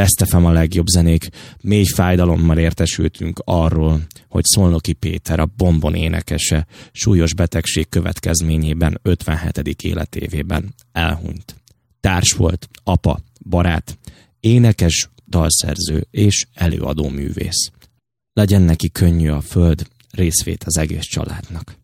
Best FM a legjobb zenék. Mély fájdalommal értesültünk arról, hogy Szolnoki Péter, a Bombon énekese súlyos betegség következményében 57. életévében elhunyt. Társ volt, apa, barát, énekes, dalszerző és előadó művész. Legyen neki könnyű a föld, részvét az egész családnak.